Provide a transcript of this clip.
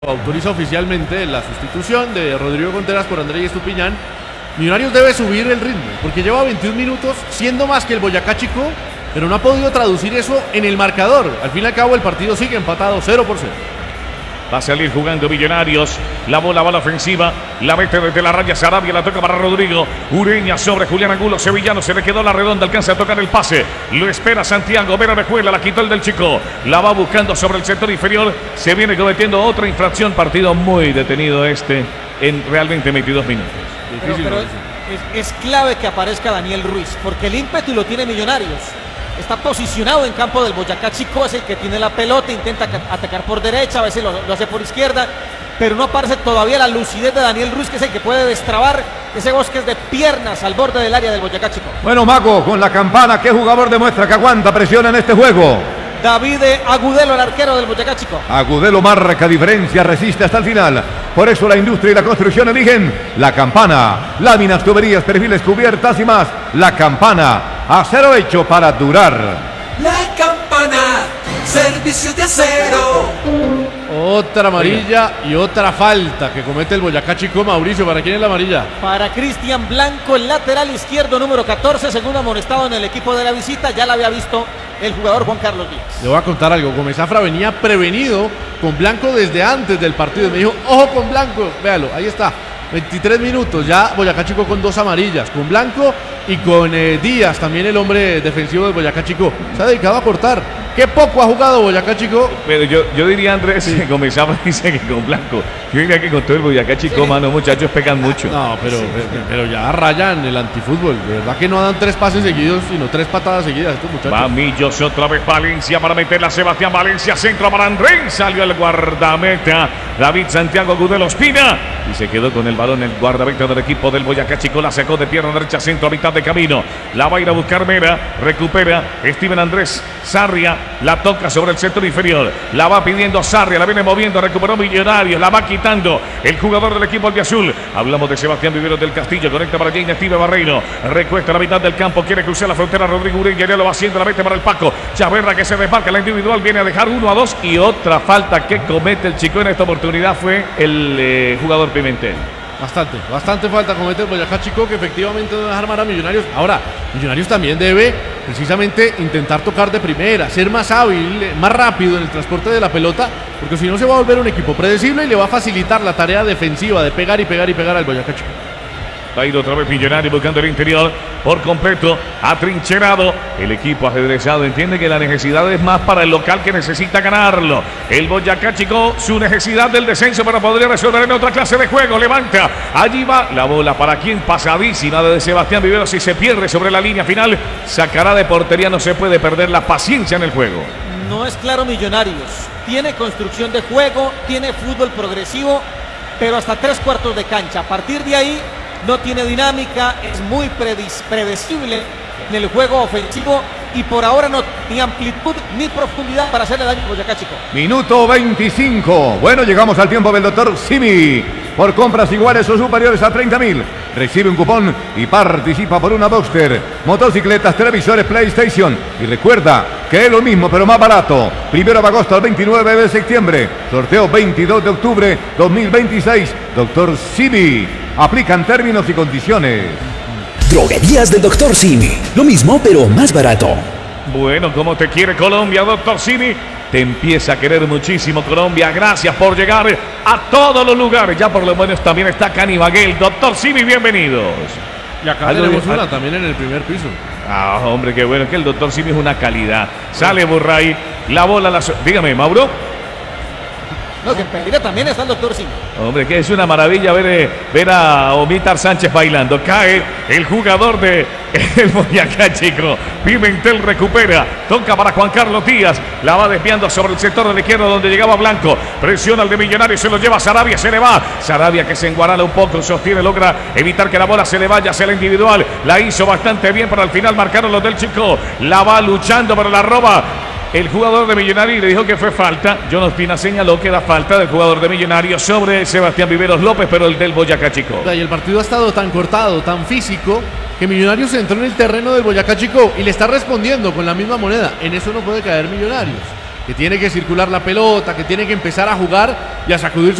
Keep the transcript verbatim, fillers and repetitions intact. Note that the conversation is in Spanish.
autoriza oficialmente la sustitución de Rodrigo Contreras por Andrés Estupiñán. Millonarios debe subir el ritmo, porque lleva veintiún minutos siendo más que el Boyacá Chico, pero no ha podido traducir eso en el marcador. Al fin y al cabo el partido sigue empatado cero por cero. Va a salir jugando Millonarios. La bola va a la ofensiva. La mete desde la raya Sarabia. La toca para Rodrigo. Ureña sobre Julián Angulo. Sevillano se le quedó la redonda. Alcanza a tocar el pase. Lo espera Santiago. Vera Orejuela. La quitó el del Chico. La va buscando sobre el sector inferior. Se viene cometiendo otra infracción. Partido muy detenido este en realmente veintidós minutos. Pero, pero es, es clave que aparezca Daniel Ruiz, porque el ímpetu lo tiene Millonarios. Está posicionado en campo del Boyacá Chico, es el que tiene la pelota, intenta atacar por derecha, a veces lo, lo hace por izquierda, pero no aparece todavía la lucidez de Daniel Ruiz, que es el que puede destrabar ese bosque de piernas al borde del área del Boyacá Chico. Bueno, Mago, con la campana, ¿qué jugador demuestra que aguanta presión en este juego? David Agudelo, el arquero del Boyacá Chico. Agudelo marca diferencia, resiste hasta el final. Por eso la industria y la construcción eligen la campana. Láminas, tuberías, perfiles, cubiertas y más. La campana, acero hecho para durar. La campana, servicio de acero. Otra amarilla y otra falta que comete el Boyacá Chico. Mauricio, ¿para quién es la amarilla? Para Cristian Blanco, el lateral izquierdo número catorce, segundo amonestado en el equipo de la visita. Ya la había visto el jugador Juan Carlos Díaz. Le voy a contar algo. Gómez Zafra venía prevenido con Blanco desde antes del partido. Me dijo, ojo con Blanco. Véalo, ahí está. veintitrés minutos. Ya Boyacá Chico con dos amarillas. Con Blanco y con eh, Díaz, también el hombre defensivo del Boyacá Chico. Se ha dedicado a cortar. Qué poco ha jugado Boyacá Chico. Pero yo, yo diría, Andrés, sí. Gómez Zafra dice que con Blanco. Yo diría que con todo el Boyacá Chico, sí. Mano, muchachos pecan mucho. No, pero, sí. pero, pero ya rayan el antifútbol. De verdad que no dan tres pases seguidos, sino tres patadas seguidas estos muchachos. Va Millos otra vez Valencia para meterla. Sebastián Valencia, centro para Andrés. Salió el guardameta David Santiago Agudelo Ospina. Y se quedó con el balón el guardameta del equipo del Boyacá Chico. La sacó de pierna derecha, centro a mitad de camino. La va a ir a buscar Mera. Recupera Steven Andrés Sarria. La toca sobre el sector inferior. La va pidiendo Sarria. La viene moviendo. Recuperó Millonarios. La va quitando el jugador del equipo albiazul. Hablamos de Sebastián Viveros del Castillo. Conecta para Jaime Steve Barreiro. Recuesta la mitad del campo. Quiere cruzar la frontera. Rodrigo Ureña ya lo va haciendo. La mete para el Paco. Chaverra que se desmarca. La individual viene a dejar uno a dos. Y otra falta que comete el Chico en esta oportunidad fue el eh, jugador Pimentel. Bastante, bastante falta comete el Boyacá Chico, que efectivamente no deja armar a Millonarios. Ahora, Millonarios también debe precisamente intentar tocar de primera, ser más hábil, más rápido en el transporte de la pelota, porque si no se va a volver un equipo predecible y le va a facilitar la tarea defensiva de pegar y pegar y pegar al Boyacá Chico. Ha ido otra vez Millonarios buscando el interior por completo, atrincherado. El equipo ajedrezado entiende que la necesidad es más para el local, que necesita ganarlo. El Boyacá Chico, su necesidad del descenso, pero podría resolver en otra clase de juego. Levanta, allí va la bola para quien, pasadísima de Sebastián Viveros. Si se pierde sobre la línea final, sacará de portería. No se puede perder la paciencia en el juego. No es claro Millonarios. Tiene construcción de juego, tiene fútbol progresivo, pero hasta tres cuartos de cancha. A partir de ahí no tiene dinámica, es muy predecible en el juego ofensivo y por ahora no tiene amplitud ni profundidad para hacerle daño a Boyacá Chico. Minuto veinticinco. Bueno, llegamos al tiempo del doctor Simi. Por compras iguales o superiores a treinta mil, recibe un cupón y participa por una Boxster, motocicletas, televisores, PlayStation. Y recuerda que es lo mismo pero más barato. Primero de agosto al veintinueve de septiembre. Sorteo veintidós de octubre dos mil veintiséis. Doctor Simi. Aplican términos y condiciones. Droguerías del doctor Simi. Lo mismo, pero más barato. Bueno, como te quiere Colombia, doctor Simi. Te empieza a querer muchísimo Colombia. Gracias por llegar a todos los lugares. Ya por lo menos también está Canibaguel. Doctor Simi, bienvenidos. Y acá tenemos una también en el primer piso. Ah, hombre, qué bueno. Es que el doctor Simi es una calidad. Sale Burray. La bola, la... Dígame, Mauro. No, que en Pereira también está el doctor Simi. Hombre, que es una maravilla ver, ver a Omitar Sánchez bailando. Cae el jugador de el Boyacá Chico. Pimentel recupera. Toca para Juan Carlos Díaz. La va desviando sobre el sector de la izquierda donde llegaba Blanco. Presiona al de Millonarios. Se lo lleva Sarabia. Se le va. Sarabia que se enguarala un poco. Sostiene. Logra evitar que la bola se le vaya hacia la individual. La hizo bastante bien. Pero al final marcaron los del Chico. La va luchando, pero la roba el jugador de Millonarios, le dijo que fue falta. John Ospina señaló que era falta del jugador de Millonarios sobre Sebastián Viveros López, pero el del Boyacá Chico. Y el partido ha estado tan cortado, tan físico, que Millonarios entró en el terreno del Boyacá Chico y le está respondiendo con la misma moneda. En eso no puede caer Millonarios. que tiene que circular la pelota, que tiene que empezar a jugar y a sacudir